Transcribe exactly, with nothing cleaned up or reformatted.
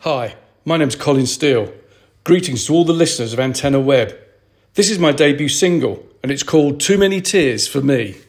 Hi, my name's Colin Steele. Greetings to all the listeners of Antenna Web. This is my debut single, and it's called Too Many Tears for Me.